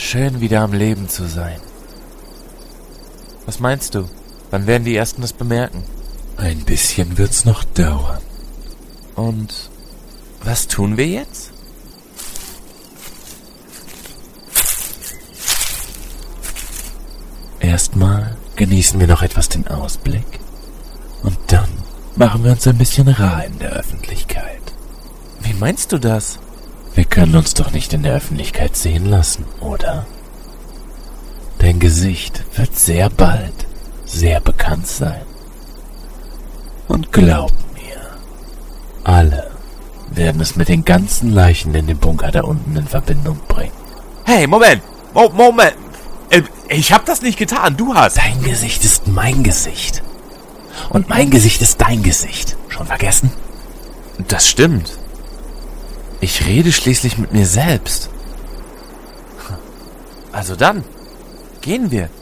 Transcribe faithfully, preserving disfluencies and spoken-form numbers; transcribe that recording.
Schön, wieder am Leben zu sein. Was meinst du? Wann werden die Ersten das bemerken? Ein bisschen wird's noch dauern. Und was tun wir jetzt? Erstmal genießen wir noch etwas den Ausblick. Und dann machen wir uns ein bisschen rar in der Öffentlichkeit. Wie meinst du das? Wir können uns doch nicht in der Öffentlichkeit sehen lassen, oder? Dein Gesicht wird sehr bald sehr bekannt sein. Und glaub mir, alle werden es mit den ganzen Leichen in dem Bunker da unten in Verbindung bringen. Hey, Moment! Mo- Moment! Äh, ich hab das nicht getan, du hast! Dein Gesicht ist mein Gesicht. Und mein Gesicht ist dein Gesicht. Schon vergessen? Das stimmt. Ich rede schließlich mit mir selbst. Also dann, gehen wir.